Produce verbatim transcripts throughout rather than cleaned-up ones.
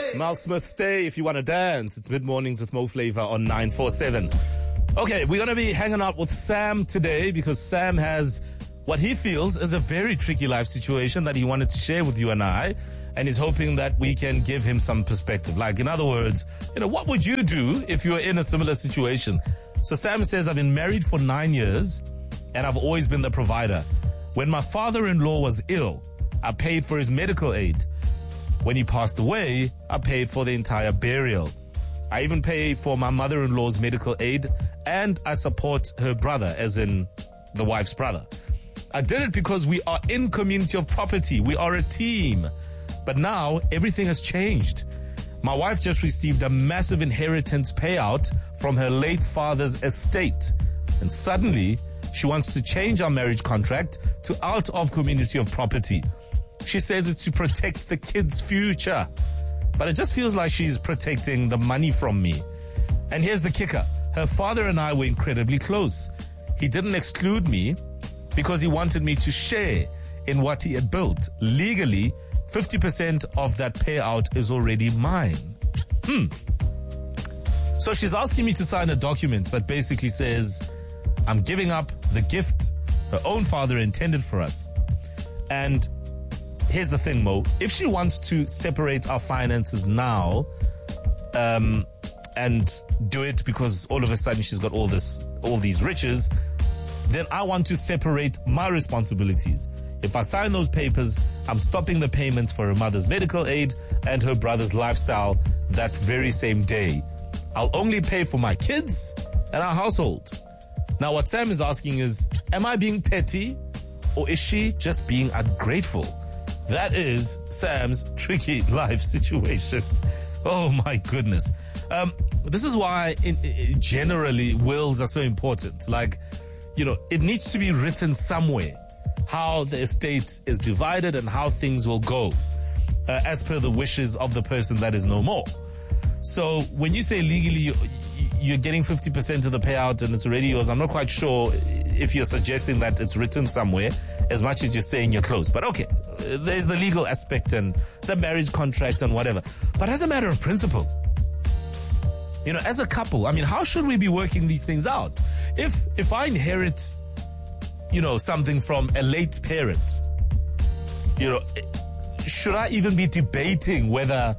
Mal Smith, stay if you want to dance. It's Mid Mornings with Mo Flavor on nine four seven. Okay, we're going to be hanging out with Sam today because Sam has what he feels is a very tricky life situation that he wanted to share with you and I. And he's hoping that we can give him some perspective. Like, in other words, you know, what would you do if you were in a similar situation? So Sam says, I've been married for nine years and I've always been the provider. When my father-in-law was ill, I paid for his medical aid. When he passed away, I paid for the entire burial. I even pay for my mother-in-law's medical aid, and I support her brother, as in the wife's brother. I did it because we are in community of property. We are a team. But now everything has changed. My wife just received a massive inheritance payout from her late father's estate. And suddenly, she wants to change our marriage contract to out of community of property. She says it's to protect the kids' future. But it just feels like she's protecting the money from me. And here's the kicker. Her father and I were incredibly close. He didn't exclude me because he wanted me to share in what he had built. Legally, fifty percent of that payout is already mine. Hmm. So she's asking me to sign a document that basically says I'm giving up the gift her own father intended for us. And here's the thing, Mo. If she wants to separate our finances now, um, and do it because all of a sudden she's got all this, all these riches, then I want to separate my responsibilities. If I sign those papers, I'm stopping the payments for her mother's medical aid and her brother's lifestyle that very same day. I'll only pay for my kids and our household. Now, what Sam is asking is, am I being petty or is she just being ungrateful? That is Sam's tricky life situation. Oh, my goodness. Um, this is why in, in, generally wills are so important. Like, you know, it needs to be written somewhere how the estate is divided and how things will go uh, as per the wishes of the person that is no more. So when you say legally you, you're getting fifty percent of the payout and it's already yours, I'm not quite sure if you're suggesting that it's written somewhere as much as you're saying you're close. But okay, there's the legal aspect and the marriage contracts and whatever. But as a matter of principle, you know, as a couple, I mean, how should we be working these things out? If if I inherit, you know, something from a late parent, you know, should I even be debating whether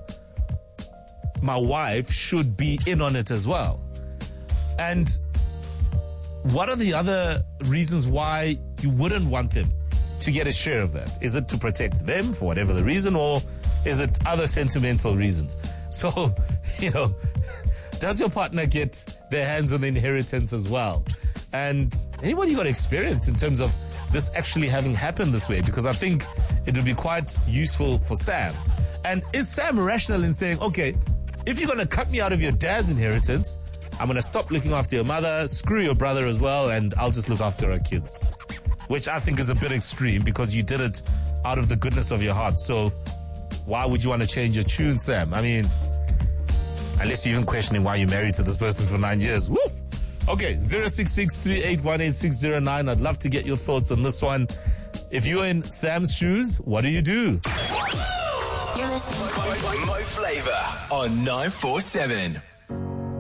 my wife should be in on it as well? And what are the other reasons why you wouldn't want them to get a share of that? Is it to protect them for whatever the reason, or is it other sentimental reasons? So, you know, does your partner get their hands on the inheritance as well? And anybody got experience in terms of this actually having happened this way? Because I think it would be quite useful for Sam. And is Sam rational in saying, okay, if you're going to cut me out of your dad's inheritance, I'm going to stop looking after your mother, screw your brother as well, and I'll just look after our kids? Which I think is a bit extreme because you did it out of the goodness of your heart. So why would you want to change your tune, Sam? I mean, unless you're even questioning why you're married to this person for nine years. Woo! Okay, zero six six, three eight one, eight six zero nine. I'd love to get your thoughts on this one. If you're in Sam's shoes, what do you do? You're listening to Mo Flavor on nine four seven.